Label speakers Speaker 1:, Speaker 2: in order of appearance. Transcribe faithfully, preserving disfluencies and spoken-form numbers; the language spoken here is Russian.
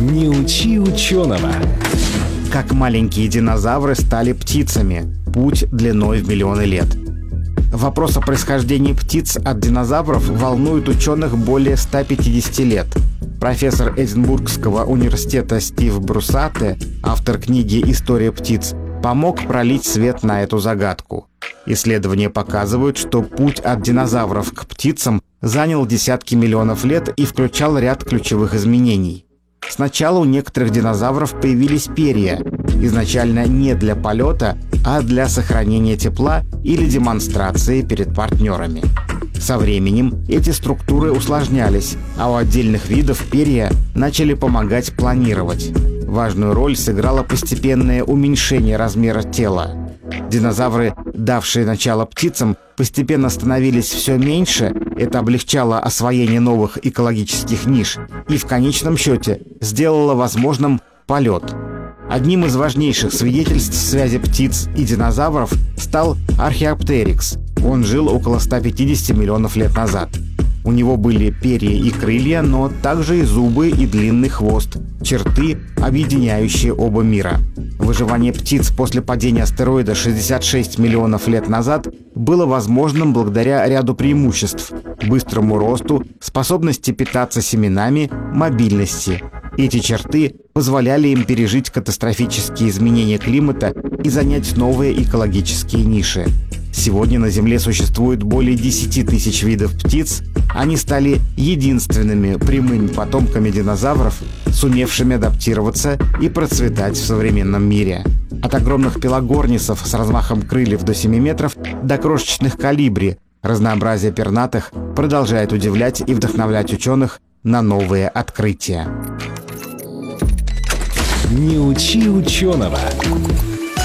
Speaker 1: Не учи ученого.
Speaker 2: Как маленькие динозавры стали птицами. Путь длиной в миллионы лет. Вопрос о происхождении птиц от динозавров волнует ученых более ста пятидесяти лет. Профессор Эдинбургского университета Стив Брусатте, автор книги «История птиц», помог пролить свет на эту загадку. Исследования показывают, что путь от динозавров к птицам занял десятки миллионов лет и включал ряд ключевых изменений. Сначала у некоторых динозавров появились перья, изначально не для полета, а для сохранения тепла или демонстрации перед партнерами. Со временем эти структуры усложнялись, а у отдельных видов перья начали помогать планировать. Важную роль сыграло постепенное уменьшение размера тела. Динозавры, давшие начало птицам, постепенно становились все меньше, это облегчало освоение новых экологических ниш и в конечном счете сделало возможным полет. Одним из важнейших свидетельств связи птиц и динозавров стал Археоптерикс. Он жил около ста пятидесяти миллионов лет назад. У него были перья и крылья, но также и зубы и длинный хвост, черты, объединяющие оба мира. Выживание птиц после падения астероида шестьдесят шесть миллионов лет назад было возможным благодаря ряду преимуществ – быстрому росту, способности питаться семенами, мобильности. Эти черты позволяли им пережить катастрофические изменения климата и занять новые экологические ниши. Сегодня на Земле существует более десяти тысяч видов птиц. Они стали единственными прямыми потомками динозавров, сумевшими адаптироваться и процветать в современном мире. От огромных пелагорнисов с размахом крыльев до семи метров до крошечных колибри разнообразие пернатых продолжает удивлять и вдохновлять ученых на новые открытия.
Speaker 1: Не учи ученого.